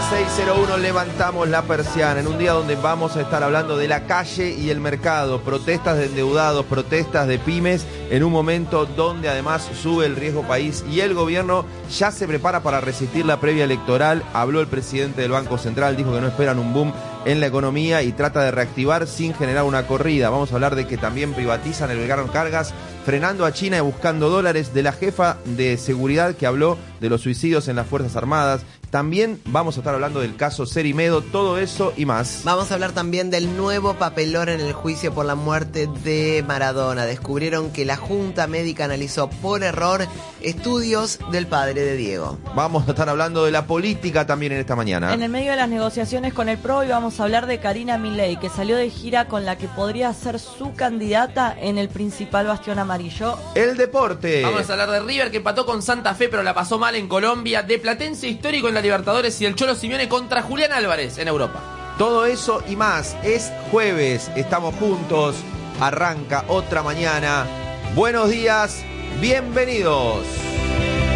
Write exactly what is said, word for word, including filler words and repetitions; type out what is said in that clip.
seis cero uno levantamos la persiana en un día donde vamos a estar hablando de la calle y el mercado, protestas de endeudados, protestas de pymes, en un momento donde además sube el riesgo país y el gobierno ya se prepara para resistir la previa electoral. Habló el presidente del Banco Central, dijo que no esperan un boom en la economía y trata de reactivar sin generar una corrida. Vamos a hablar de que también privatizan el Belgrano Cargas, frenando a China y buscando dólares, de la jefa de seguridad que habló de los suicidios en las Fuerzas Armadas. También vamos a estar hablando del caso Cerimedo, todo eso y más. Vamos a hablar también del nuevo papelón en el juicio por la muerte de Maradona. Descubrieron que la Junta Médica analizó por error estudios del padre de Diego. Vamos a estar hablando de la política también en esta mañana. En el medio de las negociaciones con el P R O, y vamos a hablar de Karina Milei, que salió de gira con la que podría ser su candidata en el principal bastión amarillo. El deporte. Vamos a hablar de River, que empató con Santa Fe pero la pasó mal en Colombia, de Platense histórico en la Libertadores y el Cholo Simeone contra Julián Álvarez en Europa. Todo eso y más. Es jueves, estamos juntos, arranca otra mañana. Buenos días, bienvenidos.